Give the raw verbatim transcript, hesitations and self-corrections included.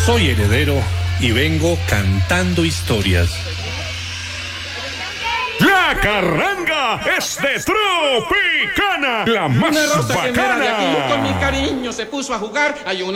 Soy heredero y vengo cantando historias. La carranga es de Tropicana, la más Una rosa que me era de aquí, bacana. con mi cariño se puso a jugar. Hay una